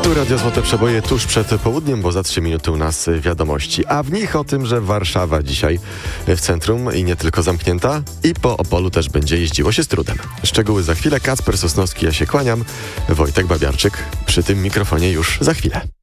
Tu Radio Złote Przeboje tuż przed południem, bo za 3 minuty u nas wiadomości. A w nich o tym, że Warszawa dzisiaj w centrum i nie tylko zamknięta i po Opolu też będzie jeździło się z trudem. Szczegóły za chwilę. Kacper Sosnowski, ja się kłaniam. Wojtek Babiarczyk przy tym mikrofonie już za chwilę.